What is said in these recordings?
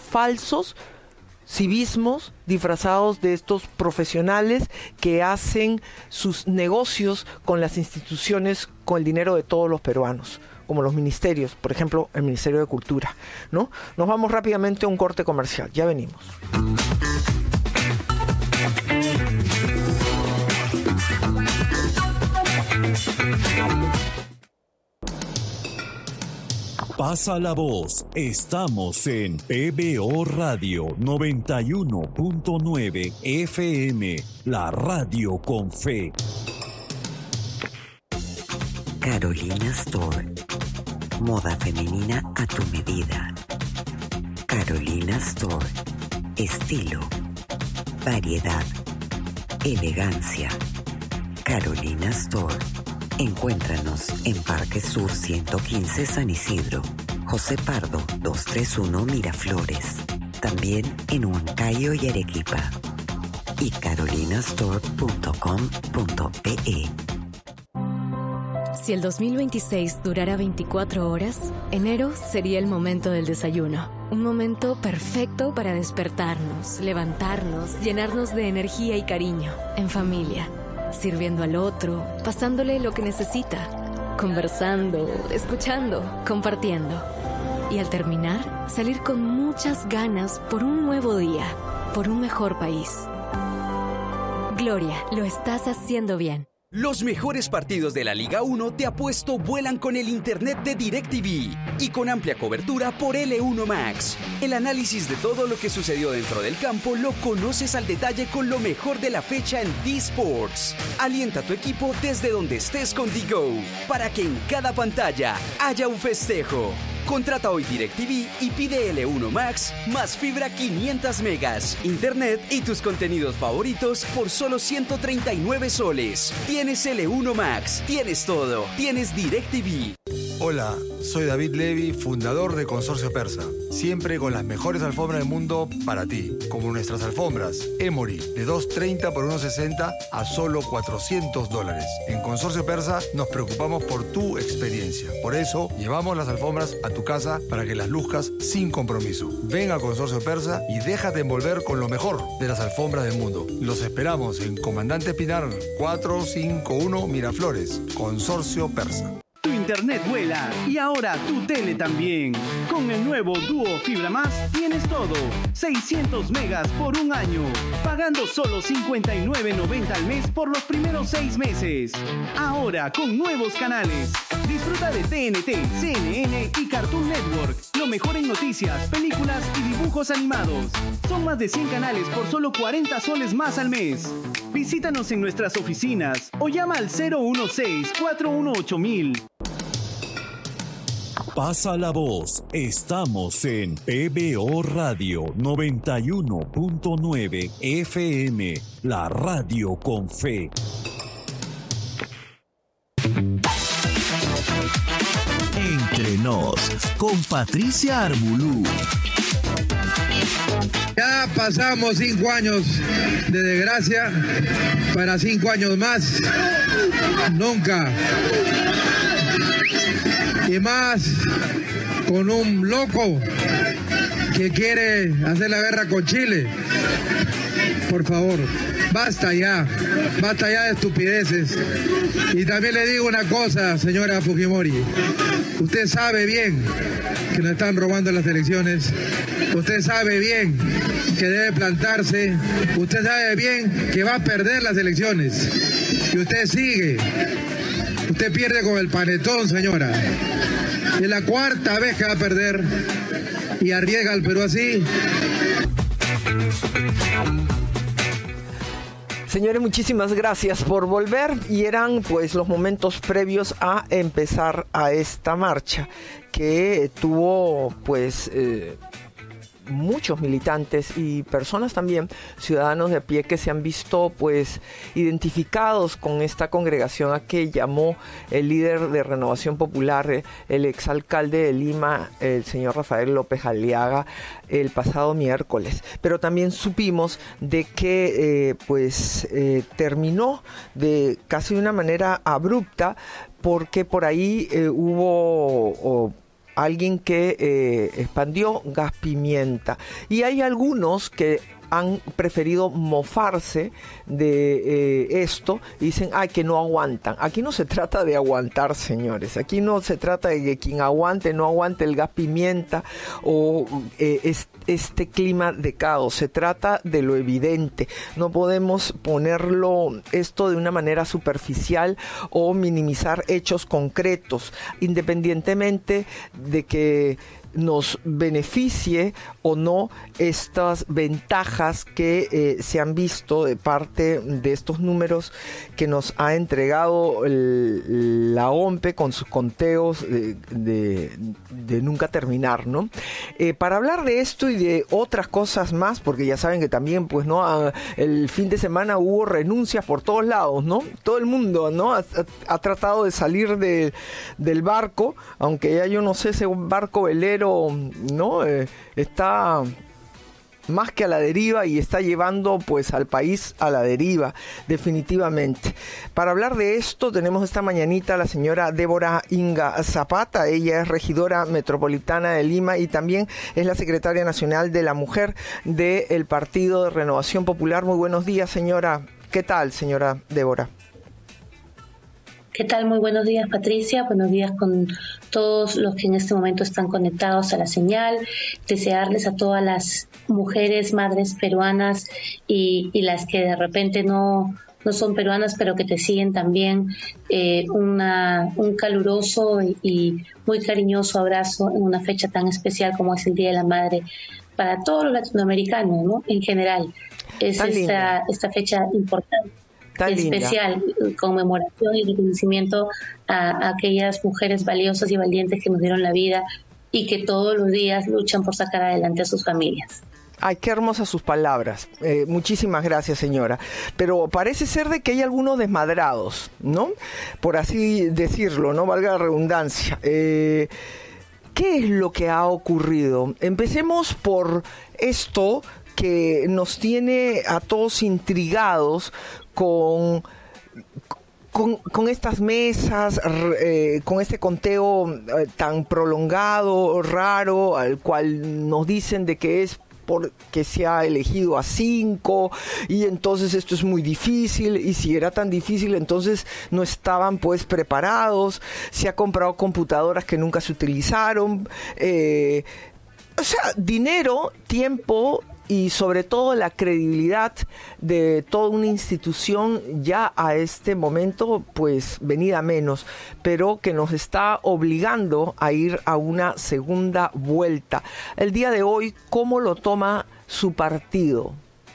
falsos civismos disfrazados de estos profesionales que hacen sus negocios con las instituciones, con el dinero de todos los peruanos, como los ministerios, por ejemplo, el Ministerio de Cultura, ¿no? Nos vamos rápidamente a un corte comercial. Ya venimos. Pasa la voz, estamos en PBO Radio 91.9 FM, la radio con fe. Carolina Store, moda femenina a tu medida. Carolina Store, estilo, variedad, elegancia. Carolina Store. Encuéntranos en Parque Sur 115 San Isidro, José Pardo 231 Miraflores, también en Huancayo y Arequipa, y carolinastore.com.pe. Si el 2026 durara 24 horas, enero sería el momento del desayuno. Un momento perfecto para despertarnos, levantarnos, llenarnos de energía y cariño, en familia, sirviendo al otro, pasándole lo que necesita, conversando, escuchando, compartiendo. Y al terminar, salir con muchas ganas por un nuevo día, por un mejor país. Gloria, lo estás haciendo bien. Los mejores partidos de la Liga 1 te apuesto vuelan con el internet de DirecTV y con amplia cobertura por L1 Max. El análisis de todo lo que sucedió dentro del campo lo conoces al detalle con lo mejor de la fecha en D-Sports. Alienta a tu equipo desde donde estés con DiGo para que en cada pantalla haya un festejo. Contrata hoy DirecTV y pide L1 Max más fibra 500 megas, internet y tus contenidos favoritos por solo 139 soles. Tienes L1 Max, tienes todo, tienes DirecTV. Hola, soy David Levy, fundador de Consorcio Persa. Siempre con las mejores alfombras del mundo para ti, como nuestras alfombras Emory de $230 por $160 a solo $400. En Consorcio Persa nos preocupamos por tu experiencia. Por eso llevamos las alfombras a tu casa para que las luzcas sin compromiso. Ven a Consorcio Persa y déjate envolver con lo mejor de las alfombras del mundo. Los esperamos en Comandante Pinar 451 Miraflores. Consorcio Persa. Tu internet vuela y ahora tu tele también. Con el nuevo Duo Fibra Más tienes todo. 600 megas por un año, pagando solo $59.90 al mes por los primeros 6 meses. Ahora con nuevos canales. Disfruta de TNT, CNN y Cartoon Network. Lo mejor en noticias, películas y dibujos animados. Son más de 100 canales por solo 40 soles más al mes. Visítanos en nuestras oficinas o llama al 016-418-1000. Pasa la voz, estamos en PBO Radio 91.9 FM, la radio con fe. Entre nos, con Patricia Armbulú. Ya pasamos 5 años de desgracia, para 5 años más, nunca. Y más con un loco que quiere hacer la guerra con Chile. Por favor, basta ya de estupideces. Y también le digo una cosa, señora Fujimori, usted sabe bien que nos están robando las elecciones, usted sabe bien que debe plantarse, usted sabe bien que va a perder las elecciones, y usted sigue, usted pierde con el panetón, señora. Es la 4ª vez que va a perder y arriesga al Perú así. Señores, muchísimas gracias por volver, y eran pues los momentos previos a empezar a esta marcha que tuvo pues muchos militantes y personas también, ciudadanos de a pie, que se han visto pues identificados con esta congregación a que llamó el líder de Renovación Popular, el exalcalde de Lima, el señor Rafael López Aliaga, el pasado miércoles. Pero también supimos de que terminó de casi de una manera abrupta, porque por ahí hubo alguien que expandió gas pimienta. Y hay algunos que han preferido mofarse de esto y dicen, que no aguantan. Aquí no se trata de aguantar, señores. Aquí no se trata de que quien aguante, no aguante el gas pimienta o este clima de caos. Se trata de lo evidente. No podemos ponerlo esto de una manera superficial o minimizar hechos concretos, independientemente de que nos beneficie o no estas ventajas que se han visto de parte de estos números que nos ha entregado la OMPE con sus conteos de nunca terminar, ¿no? Para hablar de esto y de otras cosas más, porque ya saben que también, pues, ¿no? El fin de semana hubo renuncias por todos lados, ¿no? Todo el mundo, ¿no? Ha tratado de salir del barco, aunque ya yo no sé, ese barco velero, ¿no? Está más que a la deriva y está llevando, pues, al país a la deriva, definitivamente. Para hablar de esto tenemos esta mañanita a la señora Débora Inga Zapata. Ella es regidora metropolitana de Lima y también es la secretaria nacional de la mujer del Partido de Renovación Popular. Muy buenos días, señora. ¿Qué tal, señora Débora? ¿Qué tal? Muy buenos días, Patricia. Buenos días con todos los que en este momento están conectados a la señal. Desearles a todas las mujeres, madres peruanas y las que de repente no son peruanas, pero que te siguen también, un caluroso y muy cariñoso abrazo en una fecha tan especial como es el Día de la Madre para todos los latinoamericanos, ¿no? En general, es esta fecha importante. Especial, conmemoración y reconocimiento a aquellas mujeres valiosas y valientes que nos dieron la vida y que todos los días luchan por sacar adelante a sus familias. Ay, qué hermosas sus palabras. Muchísimas gracias, señora. Pero parece ser de que hay algunos desmadrados, ¿no? Por así decirlo, ¿no? Valga la redundancia. ¿Qué es lo que ha ocurrido? Empecemos por esto que nos tiene a todos intrigados con estas mesas, con este conteo tan prolongado, raro, al cual nos dicen de que es porque se ha elegido a 5 y entonces esto es muy difícil, y si era tan difícil entonces no estaban, pues, preparados. Se ha comprado computadoras que nunca se utilizaron, o sea, dinero, tiempo y sobre todo la credibilidad de toda una institución ya a este momento, pues, venida menos, pero que nos está obligando a ir a una segunda vuelta. El día de hoy, ¿cómo lo toma su partido?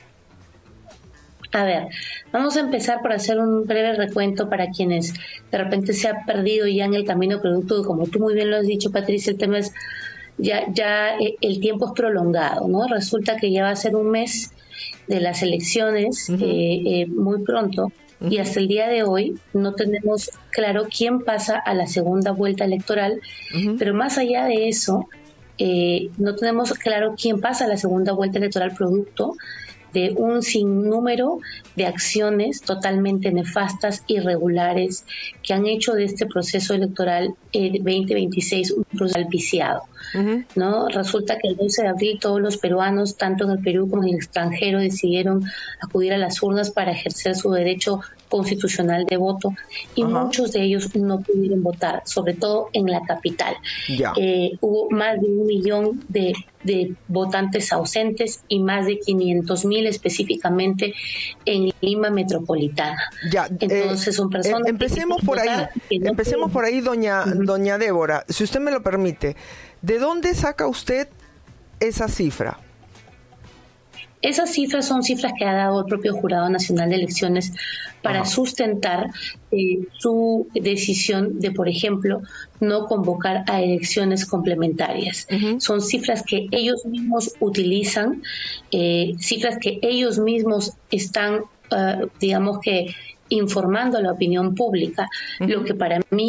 A ver, vamos a empezar por hacer un breve recuento para quienes de repente se han perdido ya en el camino producto, como tú muy bien lo has dicho, Patricia. El tema es ya el tiempo es prolongado, ¿no? Resulta que ya va a ser un mes de las elecciones, muy pronto, y hasta el día de hoy no tenemos claro quién pasa a la segunda vuelta electoral, pero más allá de eso, no tenemos claro quién pasa a la segunda vuelta electoral producto de un sinnúmero de acciones totalmente nefastas, irregulares, que han hecho de este proceso electoral 2026 un proceso viciado, ¿no? Resulta que el 12 de abril todos los peruanos, tanto en el Perú como en el extranjero, decidieron acudir a las urnas para ejercer su derecho constitucional de voto, y muchos de ellos no pudieron votar, sobre todo en la capital. Hubo más de 1 millón de votantes ausentes y más de 500,000 específicamente en Lima metropolitana. Entonces son personas empecemos por ahí. Empecemos por ahí, doña Débora, si usted me lo permite. ¿De dónde saca usted esa cifra? Esas cifras son cifras que ha dado el propio Jurado Nacional de Elecciones para sustentar su decisión de, por ejemplo, no convocar a elecciones complementarias. Son cifras que ellos mismos utilizan, cifras que ellos mismos están, digamos que, informando a la opinión pública. Lo que para mí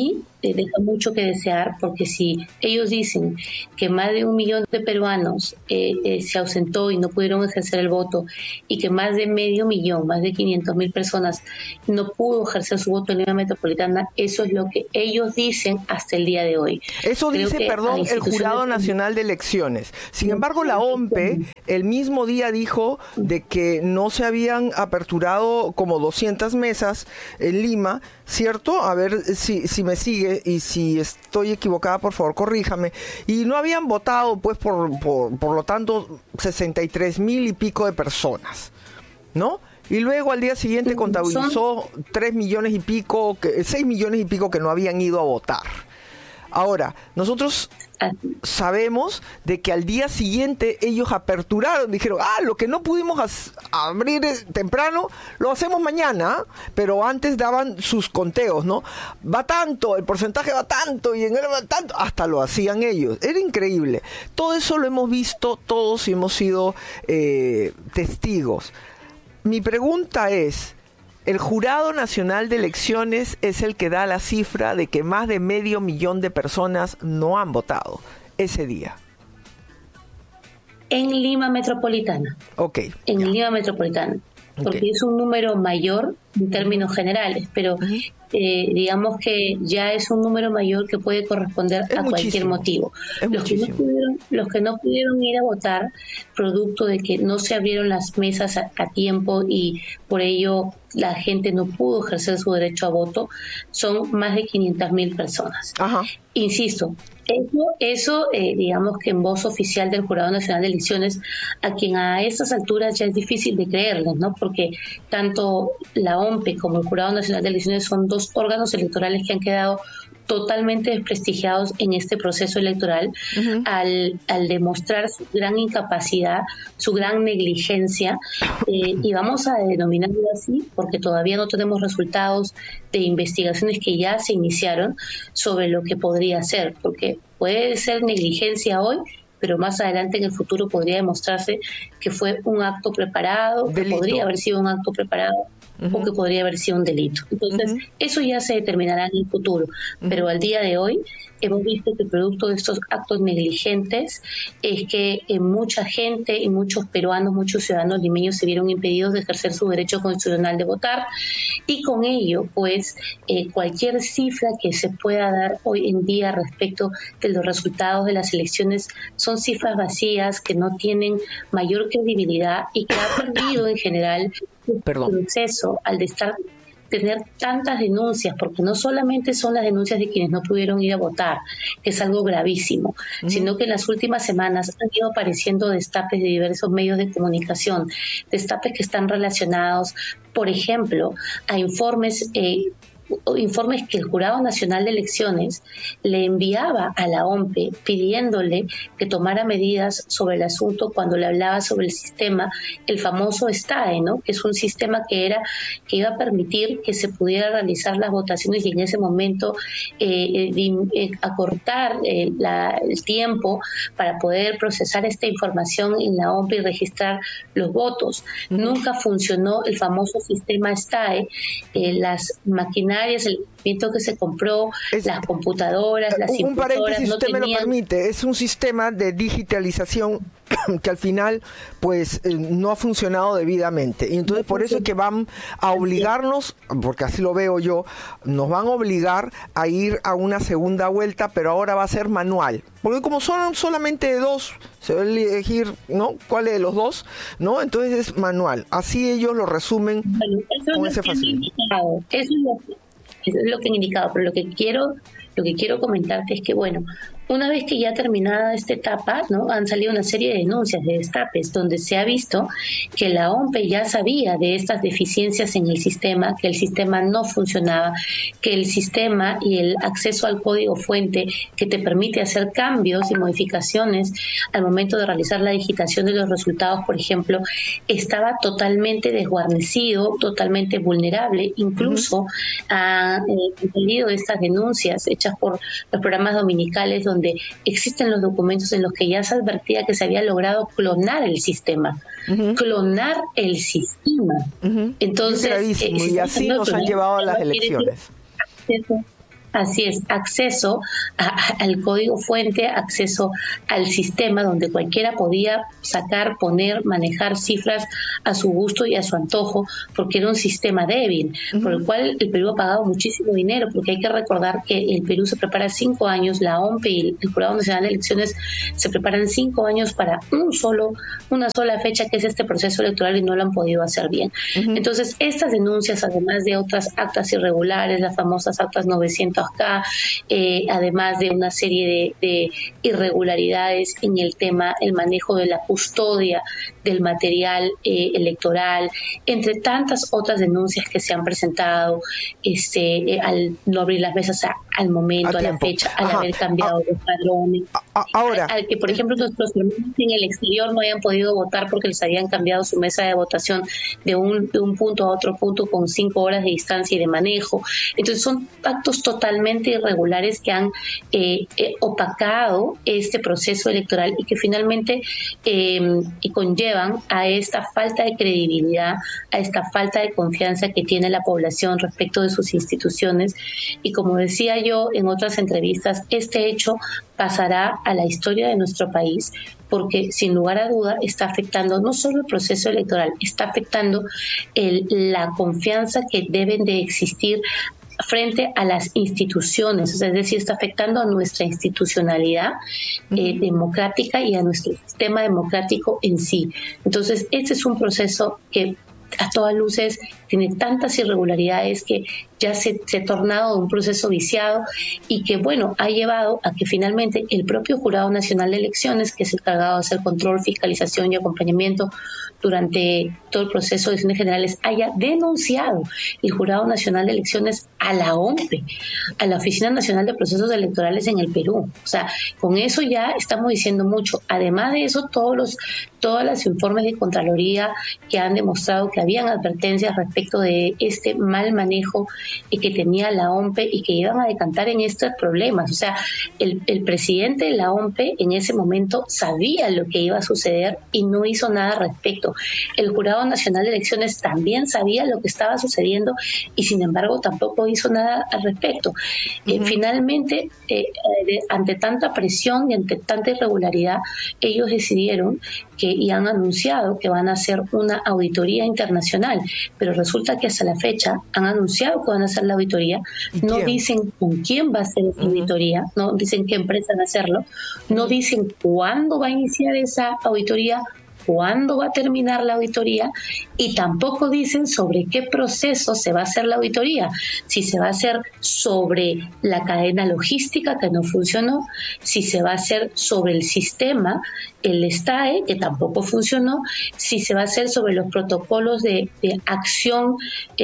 deja mucho que desear, porque si ellos dicen que más de 1 millón de peruanos se ausentó y no pudieron ejercer el voto, y que más de medio millón, más de 500.000 personas no pudo ejercer su voto en Lima Metropolitana, eso es lo que ellos dicen hasta el día de hoy. Eso dice, perdón, el Jurado Nacional de Elecciones. Sin embargo, la OMPE el mismo día dijo de que no se habían aperturado como 200 mesas en Lima, ¿cierto? A ver si me sigue, y si estoy equivocada, por favor, corríjame. Y no habían votado, pues, por lo tanto, 63,000 y pico de personas, ¿no? Y luego al día siguiente contabilizó 3 millones y pico, 6 millones y pico que no habían ido a votar. Ahora, nosotros sabemos de que al día siguiente ellos aperturaron, dijeron, lo que no pudimos abrir temprano, lo hacemos mañana, pero antes daban sus conteos, ¿no? Va tanto, el porcentaje va tanto, y en él va tanto, hasta lo hacían ellos. Era increíble. Todo eso lo hemos visto todos y hemos sido testigos. Mi pregunta es, el Jurado Nacional de Elecciones es el que da la cifra de que más de 500,000 de personas no han votado ese día. En Lima Metropolitana. Ok. Lima Metropolitana. Porque es un número mayor en términos generales, pero digamos que ya es un número mayor que puede corresponder a cualquier motivo. Los que no pudieron ir a votar, producto de que no se abrieron las mesas a tiempo y por ello la gente no pudo ejercer su derecho a voto, son más de 500,000 personas. Ajá. Insisto, eso digamos que en voz oficial del Jurado Nacional de Elecciones, a quien a estas alturas ya es difícil de creerles, ¿no? Porque tanto la OMPE como el Jurado Nacional de Elecciones son dos órganos electorales que han quedado totalmente desprestigiados en este proceso electoral al demostrar su gran incapacidad, su gran negligencia, y vamos a denominarlo así porque todavía no tenemos resultados de investigaciones que ya se iniciaron sobre lo que podría ser, porque puede ser negligencia hoy, pero más adelante en el futuro podría demostrarse que fue un acto preparado, que podría haber sido un acto preparado, o que podría haber sido un delito. Entonces, eso ya se determinará en el futuro, pero al día de hoy hemos visto que el producto de estos actos negligentes es que mucha gente y muchos peruanos, muchos ciudadanos limeños se vieron impedidos de ejercer su derecho constitucional de votar, y con ello, pues, cualquier cifra que se pueda dar hoy en día respecto de los resultados de las elecciones son cifras vacías que no tienen mayor credibilidad y que ha perdido en general el proceso al tener tantas denuncias, porque no solamente son las denuncias de quienes no pudieron ir a votar, que es algo gravísimo, sino que en las últimas semanas han ido apareciendo destapes de diversos medios de comunicación, destapes que están relacionados, por ejemplo, a informes que el Jurado Nacional de Elecciones le enviaba a la OMPE pidiéndole que tomara medidas sobre el asunto cuando le hablaba sobre el sistema, el famoso STAE, ¿no? Que es un sistema que iba a permitir que se pudiera realizar las votaciones y en ese momento acortar el tiempo para poder procesar esta información en la OMPE y registrar los votos. Nunca funcionó el famoso sistema STAE, las maquinarias, el equipamiento que se compró, las computadoras, las impresoras, un paréntesis, no usted tenían... me lo permite, es un sistema de digitalización que al final pues no ha funcionado debidamente, y entonces por eso es que van a obligarnos, porque así lo veo yo, nos van a obligar a ir a una segunda vuelta, pero ahora va a ser manual, porque como son solamente dos, se va a elegir, ¿no?, cuál de los dos, ¿no? Entonces es manual, así ellos lo resumen con ese facilidad. Eso es lo que han indicado, pero lo que quiero comentarte es que, bueno, una vez que ya terminada esta etapa, ¿no?, han salido una serie de denuncias, de destapes, donde se ha visto que la OMPE ya sabía de estas deficiencias en el sistema, que el sistema no funcionaba, que el sistema y el acceso al código fuente que te permite hacer cambios y modificaciones al momento de realizar la digitación de los resultados, por ejemplo, estaba totalmente desguarnecido, totalmente vulnerable. Incluso han salido estas denuncias hechas por los programas dominicales donde existen los documentos en los que ya se advertía que se había logrado clonar el sistema. Clonar el sistema. Entonces, y así nos han llevado a las elecciones. Así es, acceso al código fuente, acceso al sistema donde cualquiera podía sacar, poner, manejar cifras a su gusto y a su antojo, porque era un sistema débil, por el cual el Perú ha pagado muchísimo dinero, porque hay que recordar que el Perú se prepara 5 años, la OMPE y el Jurado Nacional de Elecciones se preparan 5 años para una sola fecha, que es este proceso electoral, y no lo han podido hacer bien. Entonces, estas denuncias, además de otras actas irregulares, las famosas actas 900K, además de una serie de irregularidades en el tema, el manejo de la custodia del material electoral, entre tantas otras denuncias que se han presentado, al no abrir las mesas al momento, a la fecha, al haber cambiado los padrones, al que, por ejemplo, nuestros hermanos en el exterior no hayan podido votar porque les habían cambiado su mesa de votación de un punto a otro punto con 5 horas de distancia y de manejo. Entonces son actos totalmente irregulares que han opacado este proceso electoral y que finalmente conllevan a esta falta de credibilidad, a esta falta de confianza que tiene la población respecto de sus instituciones. Y como decía yo en otras entrevistas, este hecho pasará a la historia de nuestro país, porque sin lugar a duda está afectando no solo el proceso electoral, está afectando la confianza que deben de existir frente a las instituciones, o sea, es decir, está afectando a nuestra institucionalidad democrática y a nuestro sistema democrático en sí. Entonces, este es un proceso que a todas luces tiene tantas irregularidades que ya se ha tornado un proceso viciado y que, bueno, ha llevado a que finalmente el propio Jurado Nacional de Elecciones, que es encargado de hacer control, fiscalización y acompañamiento durante todo el proceso de elecciones generales, haya denunciado el Jurado Nacional de Elecciones a la OMPE, a la Oficina Nacional de Procesos Electorales en el Perú. O sea, con eso ya estamos diciendo mucho. Además de eso, todos los informes de Contraloría que han demostrado que habían advertencias respecto de este mal manejo que tenía la OMPE y que iban a decantar en estos problemas. O sea, el presidente de la OMPE en ese momento sabía lo que iba a suceder y no hizo nada al respecto. El Jurado Nacional de Elecciones también sabía lo que estaba sucediendo y sin embargo tampoco hizo nada al respecto. Finalmente, ante tanta presión y ante tanta irregularidad, ellos decidieron y han anunciado que van a hacer una auditoría internacional, pero resulta que hasta la fecha han anunciado que van a hacer la auditoría, no dicen con quién va a hacer esa auditoría, no dicen qué empresa va a hacerlo, no dicen cuándo va a iniciar esa auditoría, cuándo va a terminar la auditoría y tampoco dicen sobre qué proceso se va a hacer la auditoría, si se va a hacer sobre la cadena logística que no funcionó, si se va a hacer sobre el sistema, el STAE, que tampoco funcionó, si se va a hacer sobre los protocolos de acción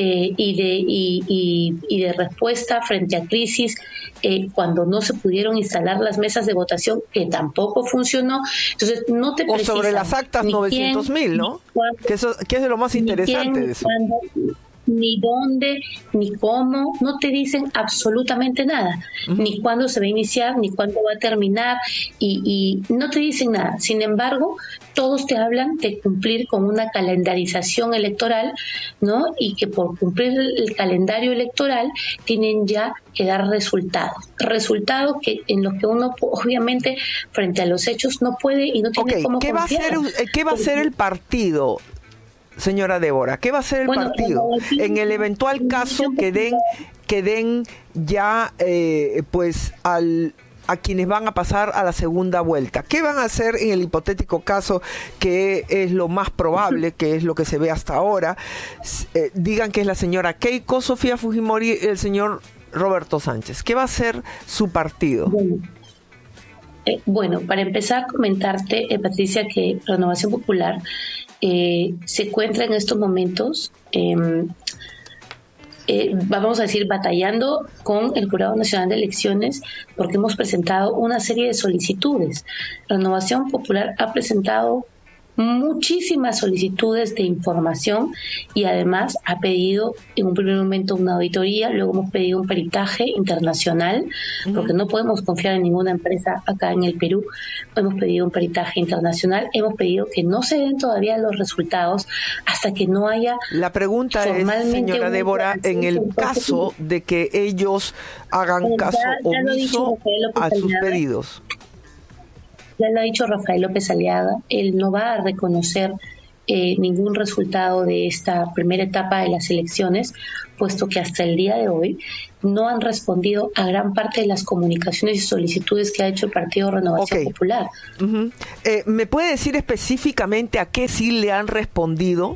y de respuesta frente a crisis cuando no se pudieron instalar las mesas de votación, que tampoco funcionó. Entonces, no te precisan. O sobre las actas 900.000, ¿no? Que es de lo más interesante de eso. Ni dónde, ni cómo, no te dicen absolutamente nada, ni cuándo se va a iniciar, ni cuándo va a terminar, y no te dicen nada. Sin embargo, todos te hablan de cumplir con una calendarización electoral, ¿no? Y que por cumplir el calendario electoral tienen ya que dar resultados que en los que uno obviamente frente a los hechos no puede y no tiene cómo confiar. ¿Qué va a hacer el partido? Señora Débora, ¿qué va a hacer el partido en el eventual caso que den ya a quienes van a pasar a la segunda vuelta? ¿Qué van a hacer en el hipotético caso, que es lo más probable, que es lo que se ve hasta ahora? Digan que es la señora Keiko, Sofía Fujimori, el señor Roberto Sánchez. ¿Qué va a hacer su partido? Bueno, para empezar, comentarte, Patricia, que Renovación Popular se encuentra en estos momentos, vamos a decir, batallando con el Jurado Nacional de Elecciones, porque hemos presentado una serie de solicitudes. Renovación Popular ha presentado muchísimas solicitudes de información y además ha pedido en un primer momento una auditoría, luego hemos pedido un peritaje internacional, porque no podemos confiar en ninguna empresa acá en el Perú. Hemos pedido un peritaje internacional, hemos pedido que no se den todavía los resultados hasta que no haya... La pregunta es, señora Débora, en el caso de que ellos hagan caso omiso a sus pedidos. Ya lo ha dicho Rafael López Aliaga, él no va a reconocer ningún resultado de esta primera etapa de las elecciones, puesto que hasta el día de hoy no han respondido a gran parte de las comunicaciones y solicitudes que ha hecho el Partido Renovación Popular. ¿Me puede decir específicamente a qué sí le han respondido?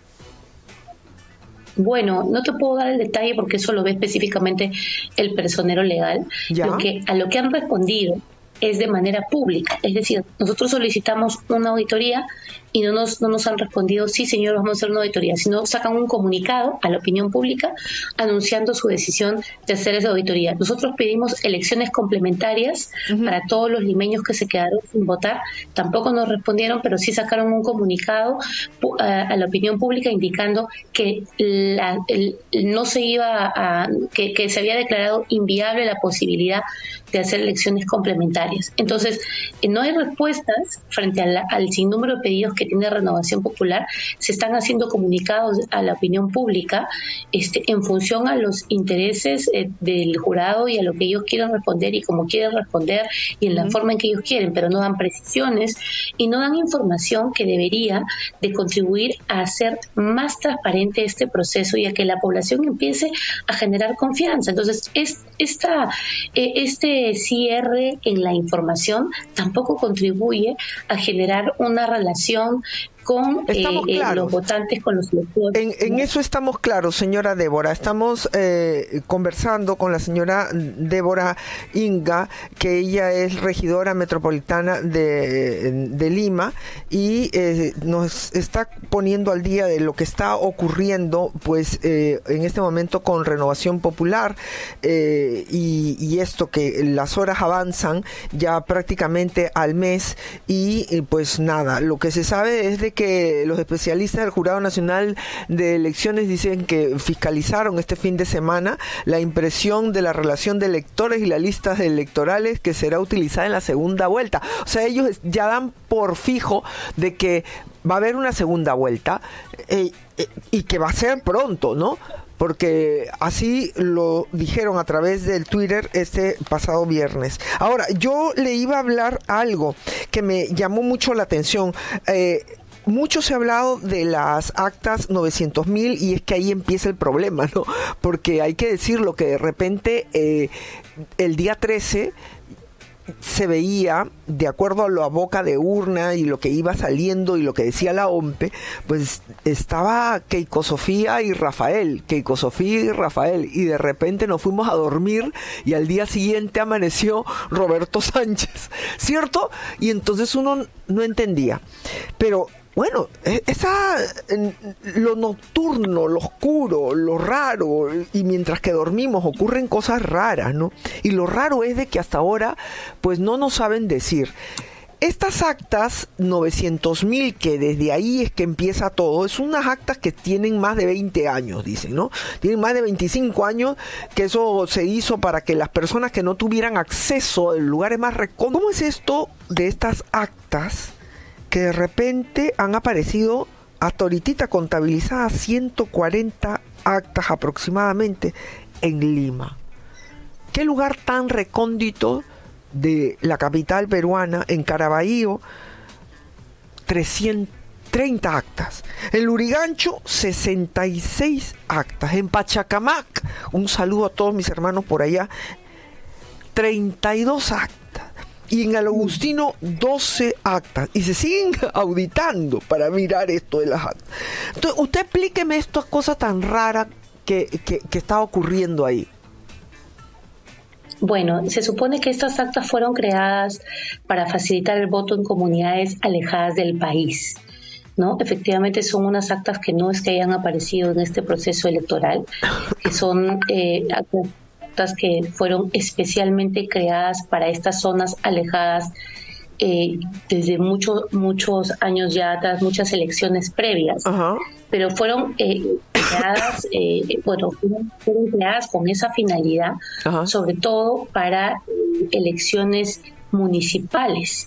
Bueno, no te puedo dar el detalle porque eso lo ve específicamente el personero legal. A lo que han respondido es de manera pública, es decir, nosotros solicitamos una auditoría y no nos han respondido, sí señor, vamos a hacer una auditoría, sino sacan un comunicado a la opinión pública anunciando su decisión de hacer esa auditoría. Nosotros pedimos elecciones complementarias para todos los limeños que se quedaron sin votar, tampoco nos respondieron, pero sí sacaron un comunicado a la opinión pública indicando que no se iba a, que se había declarado inviable la posibilidad de hacer elecciones complementarias. Entonces, no hay respuestas frente al sinnúmero de pedidos que tiene Renovación Popular. Se están haciendo comunicados a la opinión pública en función a los intereses del jurado y a lo que ellos quieren responder y cómo quieren responder y en la forma en que ellos quieren, pero no dan precisiones y no dan información que debería de contribuir a hacer más transparente este proceso y a que la población empiece a generar confianza. Entonces, este cierre en la información tampoco contribuye a generar una relación con los votantes, con los electores. En eso estamos claros, señora Débora. Estamos conversando con la señora Débora Inga, que ella es regidora metropolitana de Lima y nos está poniendo al día de lo que está ocurriendo pues en este momento con Renovación Popular y esto que las horas avanzan ya prácticamente al mes y pues nada, lo que se sabe es de que los especialistas del Jurado Nacional de Elecciones dicen que fiscalizaron este fin de semana la impresión de la relación de electores y las listas electorales que será utilizada en la segunda vuelta. O sea, ellos ya dan por fijo de que va a haber una segunda vuelta y que va a ser pronto, ¿no? Porque así lo dijeron a través del Twitter este pasado viernes. Ahora, yo le iba a hablar algo que me llamó mucho la atención. Mucho se ha hablado de las actas 900.000 y es que ahí empieza el problema, ¿no? Porque hay que decirlo que de repente el día 13 se veía, de acuerdo a la boca de urna y lo que iba saliendo y lo que decía la OMPE, pues estaba Keiko Sofía y Rafael, y de repente nos fuimos a dormir y al día siguiente amaneció Roberto Sánchez, ¿cierto? Y entonces uno no entendía, pero bueno, lo nocturno, lo oscuro, lo raro, y mientras que dormimos ocurren cosas raras, ¿no? Y lo raro es de que hasta ahora, pues no nos saben decir. Estas actas 900.000, que desde ahí es que empieza todo, es unas actas que tienen más de 20 años, dicen, ¿no? Tienen más de 25 años, que eso se hizo para que las personas que no tuvieran acceso en lugares más recónditos. ¿Cómo es esto de estas actas que de repente han aparecido hasta ahorita contabilizadas 140 actas aproximadamente en Lima? ¿Qué lugar tan recóndito de la capital peruana, en Caraballo, 330 actas? En Lurigancho, 66 actas. En Pachacamac, un saludo a todos mis hermanos por allá, 32 actas. Y en el Agustino 12 actas, y se siguen auditando para mirar esto de las actas. Entonces, usted explíqueme estas cosas tan raras que está ocurriendo ahí. Bueno, se supone que estas actas fueron creadas para facilitar el voto en comunidades alejadas del país, ¿no? Efectivamente son unas actas que no es que hayan aparecido en este proceso electoral, que son actas que fueron especialmente creadas para estas zonas alejadas desde muchos años ya atrás, muchas elecciones previas, pero fueron creadas, fueron creadas con esa finalidad, sobre todo para elecciones municipales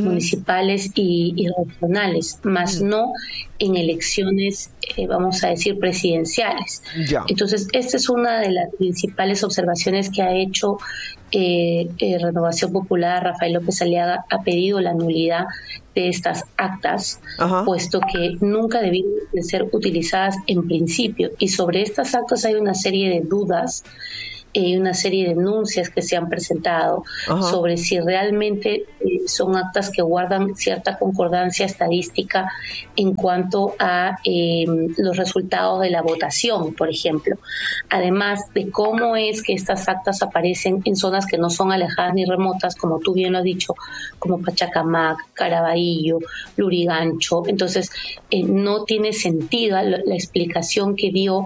y regionales, más no en elecciones, vamos a decir, presidenciales. Ya. Entonces, esta es una de las principales observaciones que ha hecho Renovación Popular. Rafael López Aliaga ha pedido la nulidad de estas actas, puesto que nunca debieron de ser utilizadas en principio. Y sobre estas actas hay una serie de dudas, una serie de denuncias que se han presentado sobre si realmente son actas que guardan cierta concordancia estadística en cuanto a los resultados de la votación, por ejemplo. Además de cómo es que estas actas aparecen en zonas que no son alejadas ni remotas, como tú bien lo has dicho, como Pachacamac, Caraballo, Lurigancho. Entonces, no tiene sentido la explicación que dio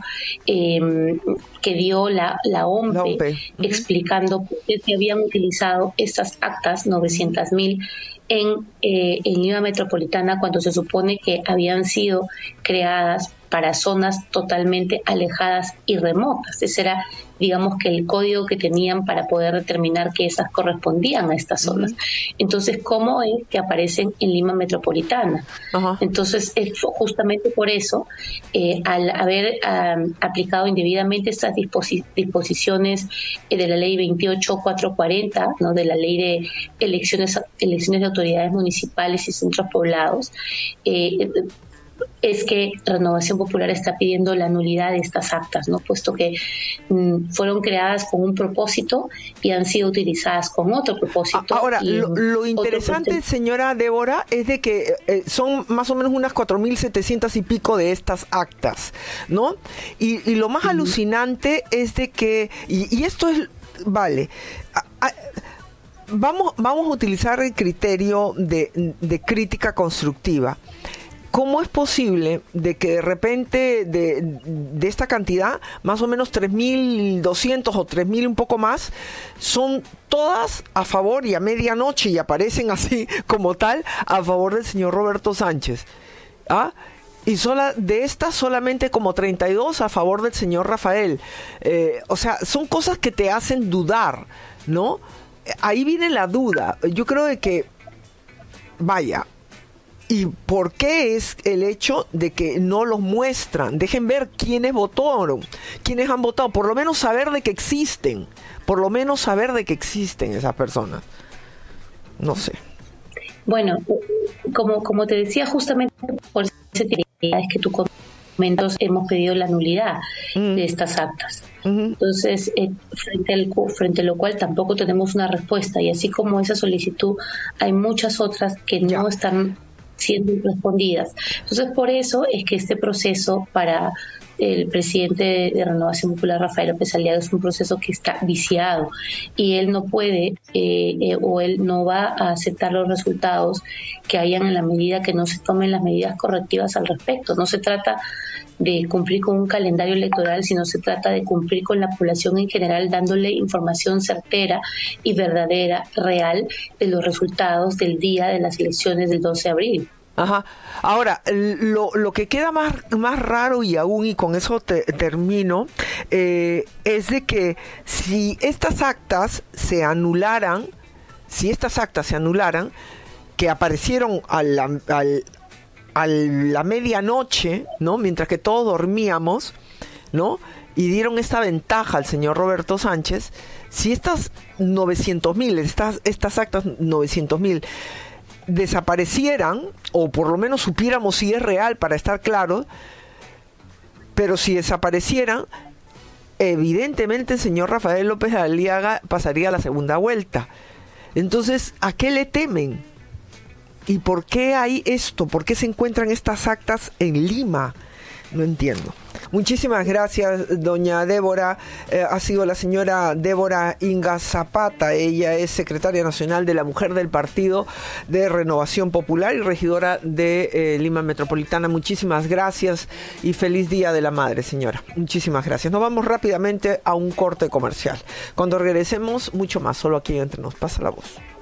la OMPE, explicando por qué se habían utilizado estas actas, 900.000, en Lima Metropolitana, cuando se supone que habían sido creadas para zonas totalmente alejadas y remotas. Ese era, digamos, que el código que tenían para poder determinar que esas correspondían a estas zonas. Entonces, ¿cómo es que aparecen en Lima Metropolitana? Entonces, justamente por eso, al haber aplicado indebidamente estas disposiciones de la ley 28440, ¿no?, de la ley de elecciones de autoridades municipales y centros poblados, es que Renovación Popular está pidiendo la nulidad de estas actas, ¿no?, puesto que fueron creadas con un propósito y han sido utilizadas con otro propósito. Ahora, lo interesante, señora Débora, es de que son más o menos unas 4.700 y pico de estas actas, ¿no? Y lo más alucinante es de que, y esto es, vale, vamos a utilizar el criterio de crítica constructiva. ¿Cómo es posible de que de repente de esta cantidad, más o menos 3.200 o 3.000 un poco más, son todas a favor y a medianoche y aparecen así como tal a favor del señor Roberto Sánchez? Y de estas solamente como 32 a favor del señor Rafael. O sea, son cosas que te hacen dudar, ¿no? Ahí viene la duda. Yo creo de que, vaya, ¿y por qué es el hecho de que no los muestran? Dejen ver quiénes votaron, quiénes han votado, por lo menos saber de que existen, esas personas. No sé. Bueno, como te decía, justamente por ese es que tú comentas, hemos pedido la nulidad de estas actas. Entonces, frente a lo cual tampoco tenemos una respuesta, y así como esa solicitud, hay muchas otras que no están siendo respondidas. Entonces, por eso es que este proceso para el presidente de Renovación Popular, Rafael López Aliaga, es un proceso que está viciado y él no puede o él no va a aceptar los resultados que hayan en la medida que no se tomen las medidas correctivas al respecto. No se trata de cumplir con un calendario electoral, sino se trata de cumplir con la población en general, dándole información certera y verdadera, real, de los resultados del día de las elecciones del 12 de abril. Ahora, lo que queda más raro y aún, y con eso termino, es de que si estas actas se anularan, que aparecieron a la medianoche, ¿no?, mientras que todos dormíamos, ¿no?, y dieron esta ventaja al señor Roberto Sánchez, si estas 900.000, estas actas 900.000 desaparecieran, o por lo menos supiéramos si es real para estar claros, pero si desaparecieran, evidentemente el señor Rafael López Aliaga pasaría a la segunda vuelta. Entonces, ¿a qué le temen? ¿Y por qué hay esto? ¿Por qué se encuentran estas actas en Lima? No entiendo. Muchísimas gracias, doña Débora. Ha sido la señora Débora Inga Zapata. Ella es secretaria nacional de la Mujer del Partido de Renovación Popular y regidora de Lima Metropolitana. Muchísimas gracias y feliz Día de la Madre, señora. Muchísimas gracias. Nos vamos rápidamente a un corte comercial. Cuando regresemos, mucho más, solo aquí entre nos. Pasa la voz.